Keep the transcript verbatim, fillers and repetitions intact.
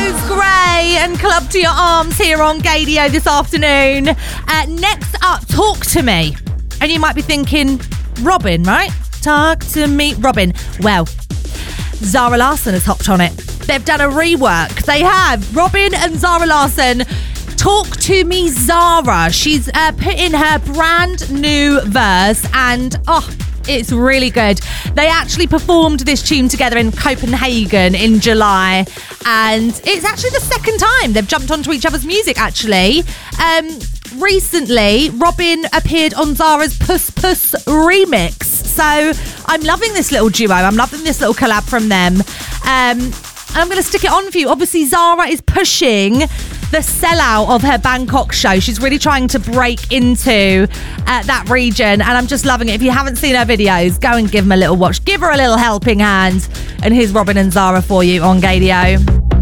Rose Gray and Club to Your Arms here on Gaydio this afternoon. Uh, next up, Talk to Me. And you might be thinking, Robin, right? Talk to me, Robin. Well, Zara Larsson has hopped on it. They've done a rework. They have. Robin and Zara Larsson. Talk to Me, Zara. She's uh, put in her brand new verse and, oh, it's really good. They actually performed this tune together in Copenhagen in July, and it's actually the second time they've jumped onto each other's music, actually. Um, recently, Robin appeared on Zara's Puss Puss remix. So I'm loving this little duo. I'm loving this little collab from them. Um, and I'm going to stick it on for you. Obviously, Zara is pushing the sellout of her Bangkok show. She's really trying to break into uh, that region, and I'm just loving it. If you haven't seen her videos, go and give them a little watch. Give her a little helping hand. And here's Robin and Zara for you on Gaydio.